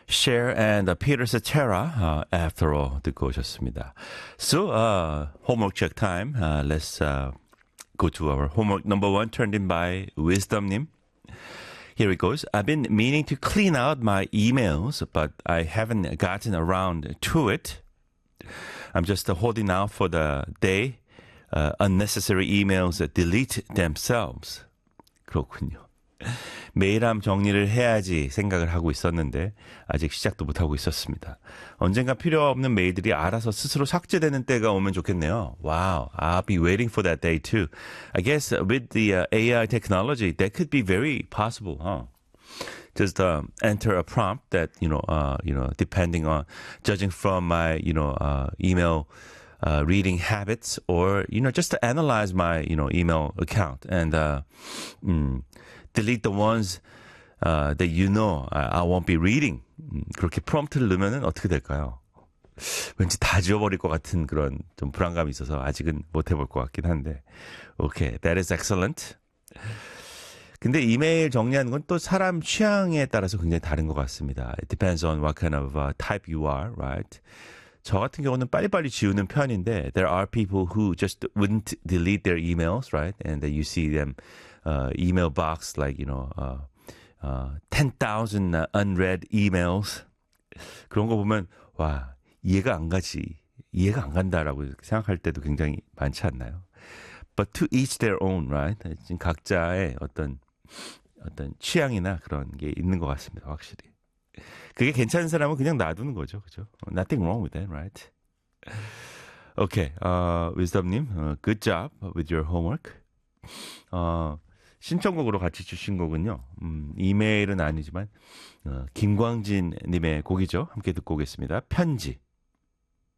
Cher and Peter Cetera, After All 듣고 오셨습니다. So, homework check time. Let's go to our homework number one, turned in by Wisdom님. Here it goes. I've been meaning to clean out my emails, but I haven't gotten around to it. I'm just holding out for the day. Unnecessary emails delete themselves. 그렇군요. 메일함 정리를 해야지 생각을 하고 있었는데 아직 시작도 못하고 있었습니다. 언젠가 필요 없는 메일들이 알아서 스스로 삭제되는 때가 오면 좋겠네요. Wow, I'll be waiting for that day too. I guess with the AI technology, that could be very possible, huh? Just enter a prompt that depending on judging from my email reading habits, or just to analyze my email account and delete the ones that I won't be reading. 그렇게 프롬프트를 넣으면 어떻게 될까요? 왠지 다 지워버릴 것 같은 그런 좀 불안감이 있어서 아직은 못 해볼 것 같긴 한데. Okay, that is excellent. 근데 이메일 정리하는 건 또 사람 취향에 따라서 굉장히 다른 것 같습니다. It depends on what kind of type you are, right? 저 같은 경우는 빨리빨리 지우는 편인데 there are people who just wouldn't delete their emails, right? And then you see them email box like 10,000 unread emails. 그런 거 보면 와, 이해가 안 간다라고 생각할 때도 굉장히 많지 않나요? But to each their own, right? 지금 각자의 어떤 취향이나 그런 게 있는 것 같습니다, 확실히. 그게 괜찮은 사람은 그냥 놔두는 거죠, 그죠? Nothing wrong with that, right? Okay, wisdom님, good job with your homework. 신청곡으로 같이 주신 거군요. 이메일은 아니지만 김광진님의 곡이죠. 함께 듣고 오겠습니다. 편지.